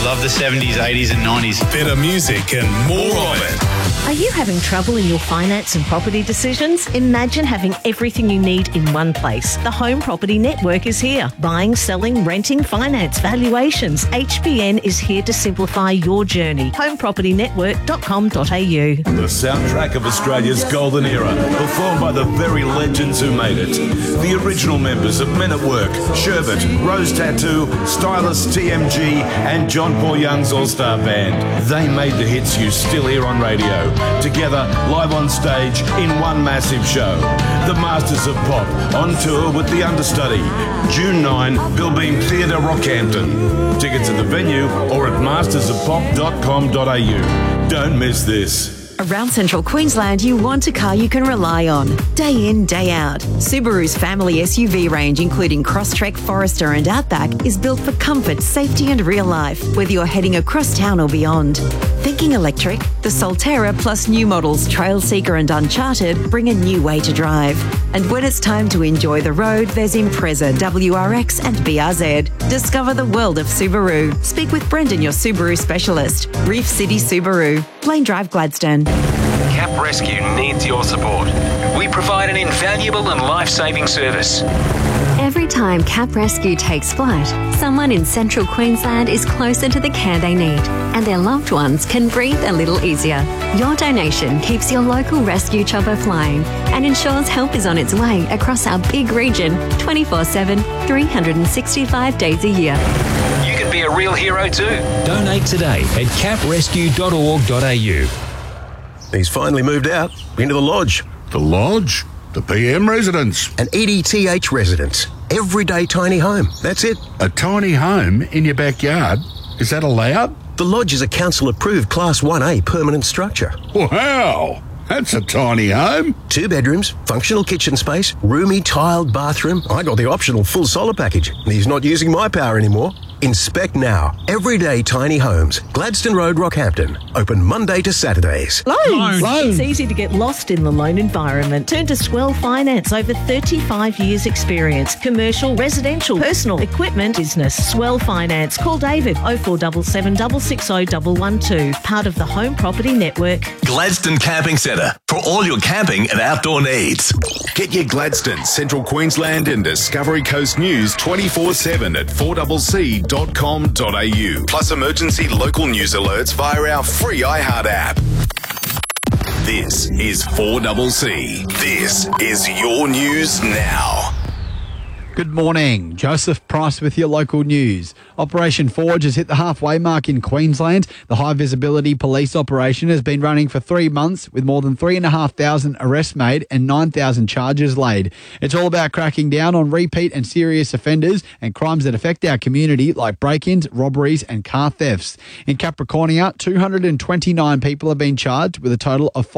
Love the 70s, 80s and 90s. Better music and more of it. Are you having trouble in your finance and property decisions? Imagine having everything you need in one place. The Home Property Network is here. Buying, selling, renting, finance, valuations. HPN is here to simplify your journey. homepropertynetwork.com.au. The soundtrack of Australia's golden era, performed by the very legends who made it. The original members of Men at Work, Sherbet, Rose Tattoo, Stylist TMG and John Paul Young's All-Star Band. They made the hits you still hear on radio. Together, live on stage in one massive show. The Masters of Pop, on tour with the understudy. June 9, Bilbeam Theatre, Rockhampton. Tickets at the venue or at mastersofpop.com.au. Don't miss this. Around Central Queensland, you want a car you can rely on. Day in, day out. Subaru's family SUV range, including Crosstrek, Forester and Outback, is built for comfort, safety and real life, whether you're heading across town or beyond. Thinking electric? The Solterra plus new models Trailseeker and Uncharted bring a new way to drive. And when it's time to enjoy the road, there's Impreza, WRX and BRZ. Discover the world of Subaru. Speak with Brendan, your Subaru specialist. Reef City Subaru, Plain Drive, Gladstone. Cap Rescue needs your support. We provide an invaluable and life-saving service. Every time Cap Rescue takes flight, someone in Central Queensland is closer to the care they need, and their loved ones can breathe a little easier. Your donation keeps your local rescue chopper flying and ensures help is on its way across our big region 24/7, 365 days a year. You can be a real hero too. Donate today at caprescue.org.au. He's finally moved out into the lodge. The lodge? The PM residence. An EDTH residence. Everyday tiny home. That's it. A tiny home in your backyard? Is that allowed? The lodge is a council-approved Class 1A permanent structure. Wow! That's a tiny home. 2 bedrooms, functional kitchen space, roomy tiled bathroom. I got the optional full solar package. He's not using my power anymore. Inspect now. Everyday tiny homes. Gladstone Road, Rockhampton. Open Monday to Saturdays. Loans. It's easy to get lost in the loan environment. Turn to Swell Finance. Over 35 years experience. Commercial, residential, personal, equipment, business. Swell Finance. Call David 0477 660 112. Part of the Home Property Network. Gladstone Camping Centre. For all your camping and outdoor needs. Get your Gladstone, Central Queensland and Discovery Coast news 24/7 at 4cc.com.au. Plus emergency local news alerts via our free iHeart app. This is 4CC. This is your news now. Good morning. Joseph Price with your local news. Operation Forge has hit the halfway mark in Queensland. The high visibility police operation has been running for 3 months with more than 3,500 arrests made and 9,000 charges laid. It's all about cracking down on repeat and serious offenders and crimes that affect our community like break-ins, robberies and car thefts. In Capricornia, 229 people have been charged with a total of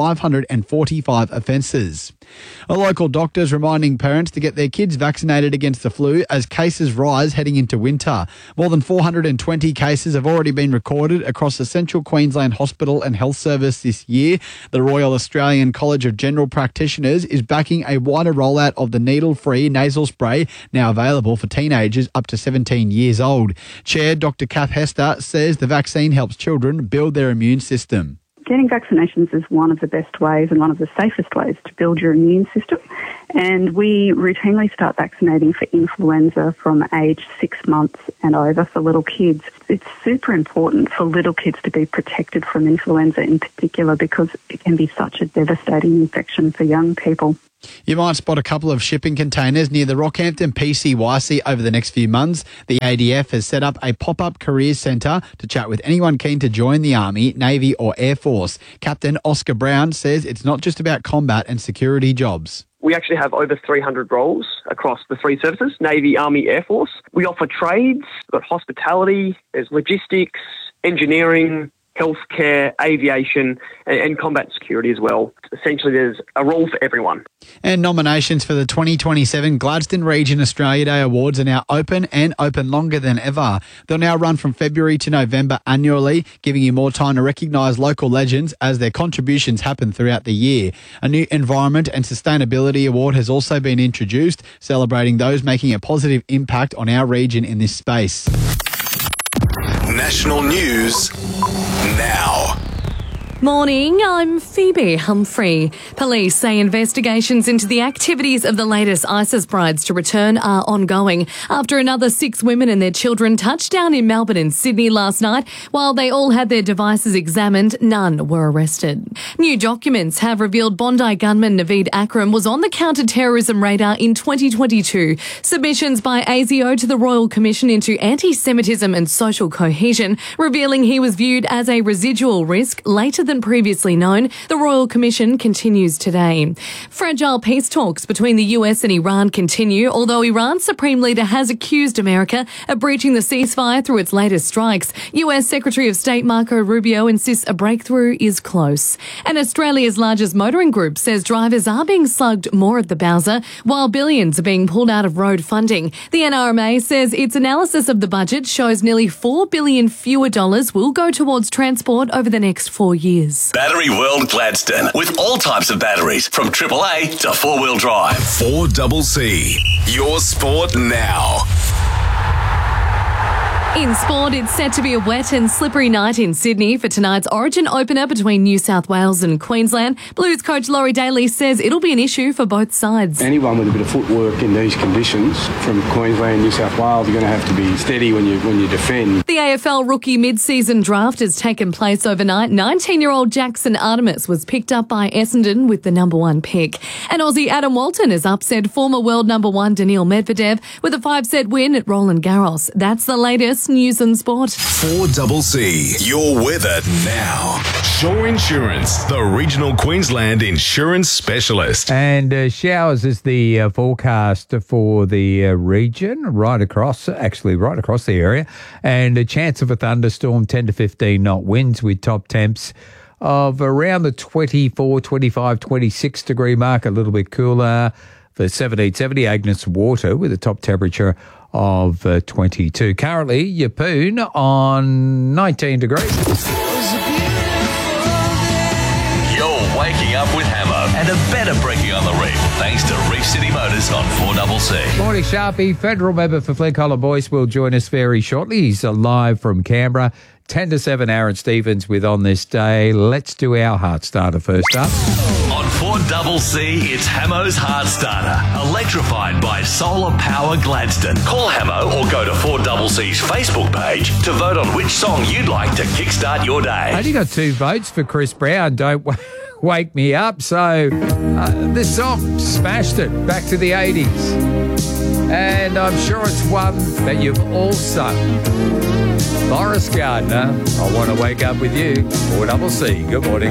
545 offences. A local doctor is reminding parents to get their kids vaccinated against the flu as cases rise heading into winter. More than 420 cases have already been recorded across the Central Queensland Hospital and Health Service this year. The Royal Australian College of General Practitioners is backing a wider rollout of the needle-free nasal spray, now available for teenagers up to 17 years old. Chair Dr. Kath Hester says the vaccine helps children build their immune system. Getting vaccinations is one of the best ways and one of the safest ways to build your immune system. And we routinely start vaccinating for influenza from age 6 months and over for little kids. It's super important for little kids to be protected from influenza in particular because it can be such a devastating infection for young people. You might spot a couple of shipping containers near the Rockhampton PCYC over the next few months. The ADF has set up a pop-up careers centre to chat with anyone keen to join the Army, Navy or Air Force. Captain Oscar Brown says it's not just about combat and security jobs. We actually have over 300 roles across the 3 services, Navy, Army, Air Force. We offer trades, we've got hospitality, there's logistics, engineering, healthcare, aviation and combat security as well. Essentially, there's a role for everyone. And nominations for the 2027 Gladstone Region Australia Day Awards are now open and open longer than ever. They'll now run from February to November annually, giving you more time to recognise local legends as their contributions happen throughout the year. A new Environment and Sustainability Award has also been introduced, celebrating those making a positive impact on our region in this space. national news now. Morning, I'm Phoebe Humphrey. Police say investigations into the activities of the latest ISIS brides to return are ongoing after another 6 women and their children touched down in Melbourne and Sydney last night. While they all had their devices examined, none were arrested. New documents have revealed Bondi gunman Naveed Akram was on the counter-terrorism radar in 2022. Submissions by ASIO to the Royal Commission into Anti-Semitism and Social Cohesion, revealing he was viewed as a residual risk later than previously known. The Royal Commission continues today. Fragile peace talks between the US and Iran continue, although Iran's Supreme Leader has accused America of breaching the ceasefire through its latest strikes. US Secretary of State Marco Rubio insists a breakthrough is close. And Australia's largest motoring group says drivers are being slugged more at the Bowser, while billions are being pulled out of road funding. The NRMA says its analysis of the budget shows nearly $4 billion fewer dollars will go towards transport over the next 4 years. Battery World Gladstone, with all types of batteries, from AAA to 4-wheel drive. 4CC, your sport now. In sport, it's set to be a wet and slippery night in Sydney for tonight's Origin opener between New South Wales and Queensland. Blues coach Laurie Daly says it'll be an issue for both sides. Anyone with a bit of footwork in these conditions from Queensland and New South Wales, you're going to have to be steady when you defend. The AFL rookie mid-season draft has taken place overnight. 19-year-old Jackson Artemis was picked up by Essendon with the number 1 pick. And Aussie Adam Walton has upset former world number 1 Daniil Medvedev with a 5-set win at Roland Garros. That's the latest news and sport. 4CC, your weather now. Shore Insurance, the regional Queensland insurance specialist. And showers is the forecast for the region, right across the area. And a chance of a thunderstorm, 10 to 15 knot winds with top temps of around the 24, 25, 26 degree mark, a little bit cooler for 1770 Agnes Water with a top temperature of 22. Currently, Yeppoon on 19 degrees. You're waking up with Hammo and a better brekkie on the reef, thanks to Reef City Motors on 4CC. Morning, Sharpie. Federal member for Glencollar Boyce will join us very shortly. He's live from Canberra. 10 to 7, Aaron Stevens with On This Day. Let's do our heart starter first up. On 4CC, it's Hammo's Heart Starter, electrified by Solar Power Gladstone. Call Hammo or go to 4CC's Facebook page to vote on which song you'd like to kickstart your day. I only got 2 votes for Chris Brown, Don't Wake Me Up. So this song smashed it back to the 80s. And I'm sure it's one that you've all sung. Boris Gardner, I Want to Wake Up With You, 4CC. Good morning.